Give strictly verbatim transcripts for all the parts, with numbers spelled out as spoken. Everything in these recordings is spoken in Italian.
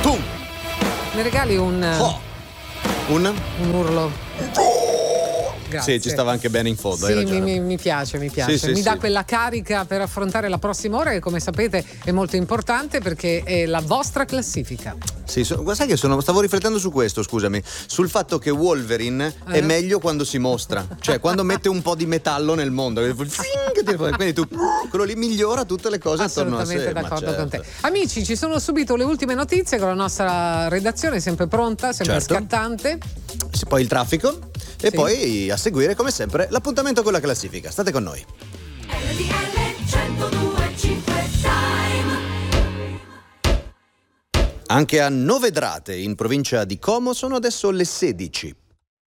Tum. Mi regali un Oh. Un? un urlo? Grazie. Sì, ci stava anche bene in fondo. Sì, hai mi, ragione. mi, mi piace, mi piace. Sì, sì, mi sì. dà quella carica per affrontare la prossima ora che, come sapete, è molto importante perché è la vostra classifica. Sì, so, sai che sono, stavo riflettendo su questo, scusami, sul fatto che Wolverine Eh? è meglio quando si mostra, cioè quando mette un po' di metallo nel mondo, quindi tu, quello lì migliora tutte le cose attorno a sé. Assolutamente ma d'accordo certo. con te. Amici, ci sono subito le ultime notizie con la nostra redazione sempre pronta, sempre Certo. scattante. Sì, poi il traffico e Sì. poi a seguire come sempre l'appuntamento con la classifica. State con noi. R T L centodue e cinque Time. Anche a Novedrate, in provincia di Como, sono adesso le sedici.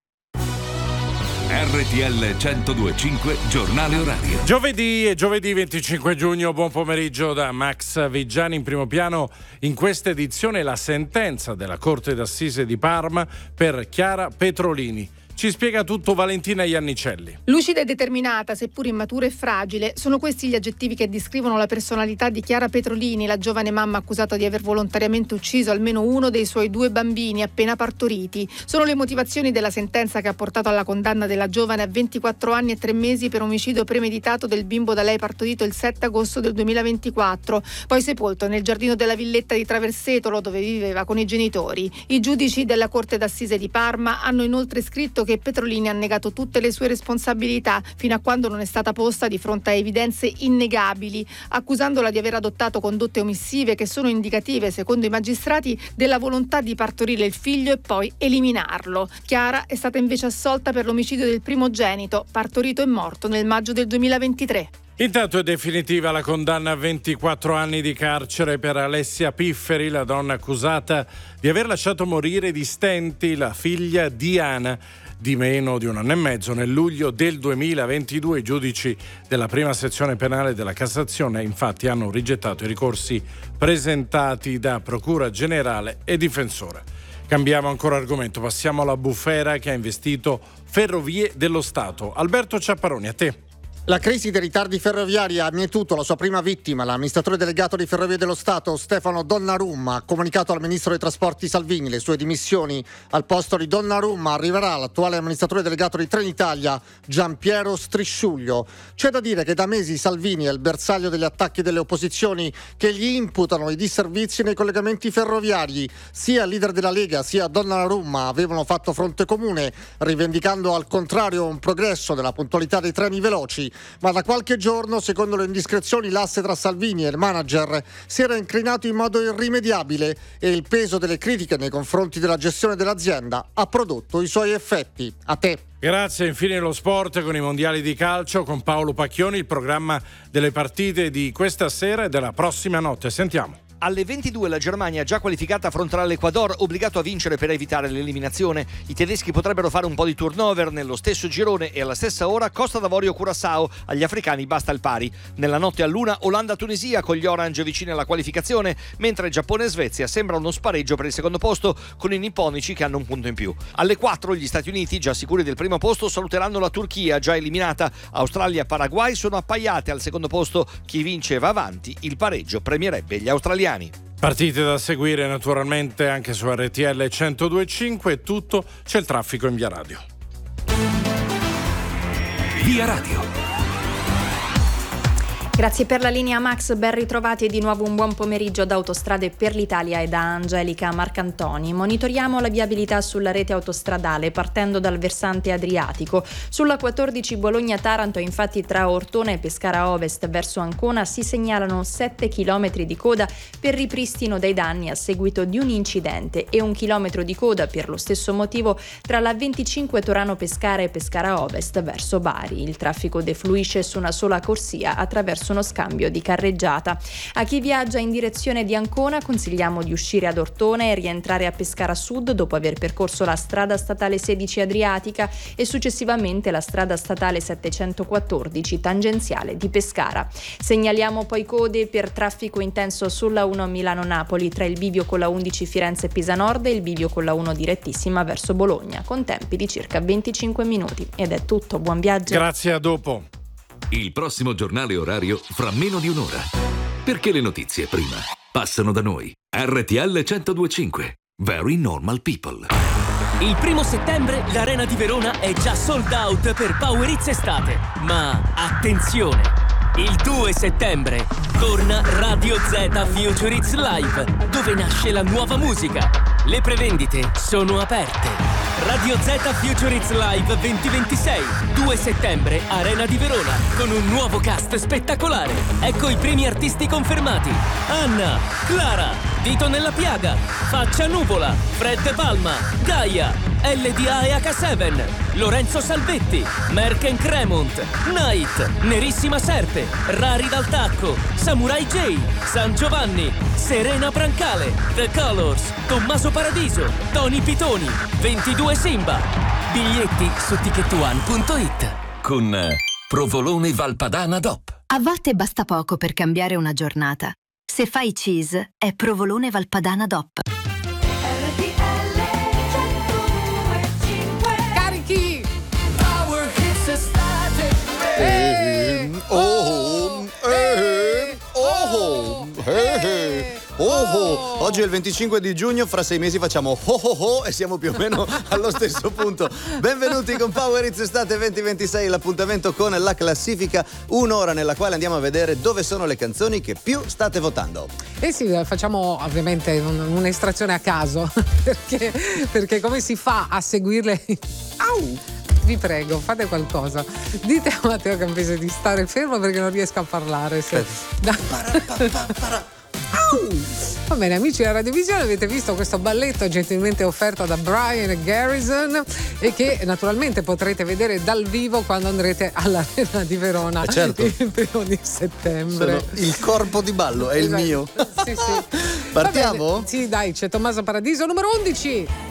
R T L centodue e cinque, giornale orario. Giovedì e giovedì venticinque giugno, buon pomeriggio da Max Viggiani. In primo piano in questa edizione la sentenza della Corte d'Assise di Parma per Chiara Petrolini. Ci spiega tutto Valentina Iannicelli. Lucida e determinata, seppur immatura e fragile, sono questi gli aggettivi che descrivono la personalità di Chiara Petrolini, la giovane mamma accusata di aver volontariamente ucciso almeno uno dei suoi due bambini appena partoriti. Sono le motivazioni della sentenza che ha portato alla condanna della giovane a ventiquattro anni e tre mesi per omicidio premeditato del bimbo da lei partorito il sette agosto del duemilaventiquattro, poi sepolto nel giardino della villetta di Traversetolo dove viveva con i genitori. I giudici della Corte d'Assise di Parma hanno inoltre scritto che Petrolini ha negato tutte le sue responsabilità fino a quando non è stata posta di fronte a evidenze innegabili, accusandola di aver adottato condotte omissive che sono indicative, secondo i magistrati, della volontà di partorire il figlio e poi eliminarlo. Chiara è stata invece assolta per l'omicidio del primogenito, partorito e morto nel maggio del duemilaventitré. Intanto è definitiva la condanna a ventiquattro anni di carcere per Alessia Pifferi, la donna accusata di aver lasciato morire di stenti la figlia Diana di meno di un anno e mezzo nel luglio del duemilaventidue. I giudici della prima sezione penale della Cassazione infatti hanno rigettato i ricorsi presentati da Procura Generale e difensore. Cambiamo ancora argomento, passiamo alla bufera che ha investito Ferrovie dello Stato. Alberto Ciapparoni, a te. La crisi dei ritardi ferroviari ha mietuto la sua prima vittima. L'amministratore delegato di Ferrovie dello Stato, Stefano Donnarumma, ha comunicato al ministro dei trasporti Salvini le sue dimissioni. Al posto di Donnarumma arriverà l'attuale amministratore delegato di Trenitalia, Giampiero Strisciuglio. C'è da dire che da mesi Salvini è il bersaglio degli attacchi delle opposizioni che gli imputano i disservizi nei collegamenti ferroviari. Sia il leader della Lega sia Donnarumma avevano fatto fronte comune, rivendicando al contrario un progresso della puntualità dei treni veloci. Ma da qualche giorno, secondo le indiscrezioni, l'asse tra Salvini e il manager si era inclinato in modo irrimediabile e il peso delle critiche nei confronti della gestione dell'azienda ha prodotto i suoi effetti. A te. Grazie, infine lo sport con i mondiali di calcio con Paolo Pacchioni, il programma delle partite di questa sera e della prossima notte. Sentiamo. Alle ventidue la Germania, già qualificata, affronterà l'Ecuador, obbligato a vincere per evitare l'eliminazione. I tedeschi potrebbero fare un po' di turnover nello stesso girone e alla stessa ora Costa d'Avorio Curaçao. Agli africani basta il pari. Nella notte a luna Olanda-Tunisia con gli orange vicini alla qualificazione, mentre Giappone e Svezia sembra uno spareggio per il secondo posto con i nipponici che hanno un punto in più. Alle quattro gli Stati Uniti, già sicuri del primo posto, saluteranno la Turchia, già eliminata. Australia e Paraguay sono appaiate al secondo posto. Chi vince va avanti, il pareggio premierebbe gli australiani. Partite da seguire naturalmente anche su R T L centodue e cinque. È tutto, c'è il traffico in via radio. Via radio. Grazie per la linea Max, ben ritrovati e di nuovo un buon pomeriggio da Autostrade per l'Italia e da Angelica Marcantoni. Monitoriamo la viabilità sulla rete autostradale partendo dal versante adriatico. Sulla quattordici Bologna-Taranto infatti tra Ortona e Pescara Ovest verso Ancona si segnalano sette chilometri di coda per ripristino dei danni a seguito di un incidente e un chilometro di coda per lo stesso motivo tra la venticinque Torano-Pescara e Pescara Ovest verso Bari. Il traffico defluisce su una sola corsia attraverso uno scambio di carreggiata. A chi viaggia in direzione di Ancona consigliamo di uscire ad Ortona e rientrare a Pescara Sud dopo aver percorso la strada statale sedici Adriatica e successivamente la strada statale settecentoquattordici tangenziale di Pescara. Segnaliamo poi code per traffico intenso sulla uno Milano-Napoli tra il bivio con la undici Firenze-Pisa Nord e il bivio con la uno direttissima verso Bologna con tempi di circa venticinque minuti. Ed è tutto, buon viaggio. Grazie, a dopo. Il prossimo giornale orario fra meno di un'ora. Perché le notizie prima passano da noi. R T L centodue e cinque. Very Normal People. Il primo settembre l'Arena di Verona è già sold out per Power Hits Estate. Ma attenzione! Il due settembre torna Radio Z Future Hits Live, dove nasce la nuova musica. Le prevendite sono aperte. Radio Z Future Hits Live duemilaventisei, due settembre, Arena di Verona, con un nuovo cast spettacolare. Ecco i primi artisti confermati: Anna, Clara, Dito nella Piaga, Faccia Nuvola, Fred Palma, Gaia, L D A e H sette, Lorenzo Salvetti, Merck Cremont, Night, Nerissima Serpe, Rari dal Tacco, Samurai J, San Giovanni, Serena Brancale, The Colors, Tommaso Paradiso, Tony Pitoni, ventidue Simba. Biglietti su ticket one punto it. Con eh, Provolone Valpadana D O P. A volte basta poco per cambiare una giornata. Se fai cheese, è Provolone Valpadana D O P. Carichi! Power Hits Estate. Eh, Oh, eh, oh, eh, oh, oh. Oggi è il venticinque di giugno, fra sei mesi facciamo oh oh oh e siamo più o meno allo stesso punto. Benvenuti con Power Hits Estate duemilaventisei, l'appuntamento con la classifica, un'ora nella quale andiamo a vedere dove sono le canzoni che più state votando. Eh sì, facciamo ovviamente un, un'estrazione a caso, perché, perché come si fa a seguirle? Au! Vi prego, fate qualcosa. Dite a Matteo Campese di stare fermo perché non riesco a parlare. Se... Da... Va bene, amici della Radiovisione, avete visto questo balletto gentilmente offerto da Brian Garrison e che naturalmente potrete vedere dal vivo quando andrete all'Arena di Verona, eh certo, il primo di settembre. Sono il corpo di ballo è esatto. Il mio. Sì, sì. Partiamo? Sì, dai, c'è Tommaso Paradiso numero undici.